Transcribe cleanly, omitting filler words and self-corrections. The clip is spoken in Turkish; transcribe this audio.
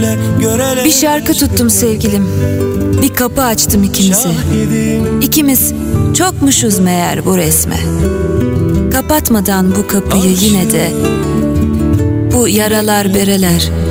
Bir şarkı tuttum sevgilim, bir kapı açtım ikimize. İkimiz çokmuşuz meğer bu resme. Kapatmadan bu kapıyı yine de bu yaralar bereler